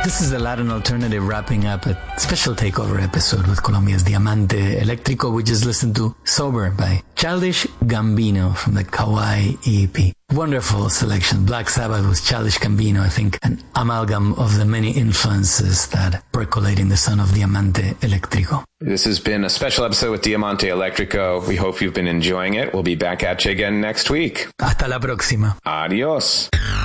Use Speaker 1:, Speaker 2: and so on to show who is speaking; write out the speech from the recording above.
Speaker 1: This is the Latin Alternative wrapping up a special takeover episode with Colombia's Diamante Electrico. We just listened to Sober by Childish Gambino from the Kawaii EP. Wonderful selection. Black Sabbath with Childish Gambino, I think an amalgam of the many influences that percolate in the son of Diamante Electrico.
Speaker 2: This has been a special episode with Diamante Electrico. We hope you've been enjoying it. We'll be back at you again next week.
Speaker 1: Hasta la próxima.
Speaker 2: Adios.